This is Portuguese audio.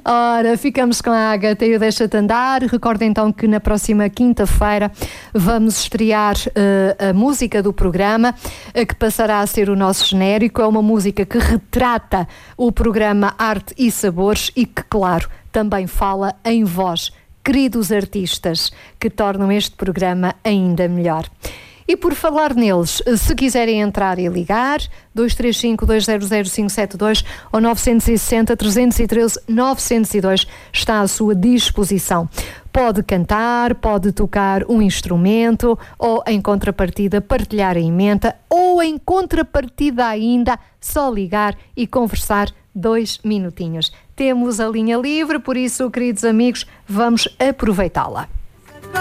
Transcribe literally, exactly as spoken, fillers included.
Ora, ficamos com a Ágata e o Deixa-te Andar. Recordo então que na próxima quinta-feira vamos estrear uh, a música do programa, uh, que passará a ser o nosso genérico. É uma música que retrata o programa Arte e Sabores e que, claro, também fala em vós, queridos artistas, que tornam este programa ainda melhor. E por falar neles, se quiserem entrar e ligar, dois três cinco, dois zero zero, cinco sete dois ou nove seis zero, três um três, nove zero dois está à sua disposição. Pode cantar, pode tocar um instrumento ou, em contrapartida, partilhar a emenda ou, em contrapartida ainda, só ligar e conversar dois minutinhos. Temos a linha livre, por isso, queridos amigos, vamos aproveitá-la.